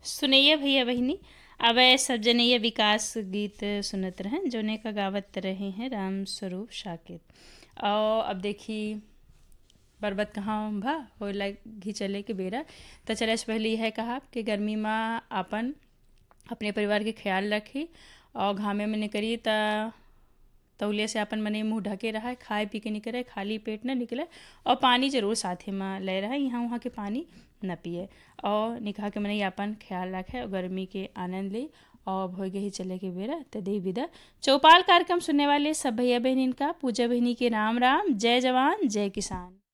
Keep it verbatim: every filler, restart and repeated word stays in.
सुनैया भैया बहिनी अब सब जनैया विकास गीत सुनत रहन जोने का गावत रहे हैं राम स्वरूप साकेत। और अब देखी बरबत कहाँ भा हो लगी चले के बेरा तो चले से पहले यह कहा कि गर्मी में अपन अपने परिवार के ख्याल रखी और घामे में निकली तो तौलिया से अपन मने मुंह ढके रहा है, खाए पी के निकले, खाली पेट न निकले और पानी जरूर साथे में ले रहा है, यहाँ वहाँ के पानी न पिए और निकाह के मने अपन ख्याल रखे और गर्मी के आनंद ले। और हो गए ही चले के बेरा तो दे विदा। चौपाल कार्यक्रम सुनने वाले सब भैया बहन इनका पूजा बहनी के राम राम। जय जवान जय किसान।